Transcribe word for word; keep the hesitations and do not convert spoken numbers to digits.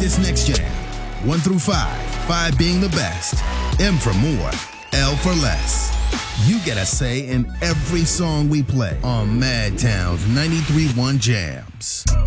this next jam. One through five, five being the best, M for more, L for less. You get a say in every song we play on Madtown's ninety-three point one Jams.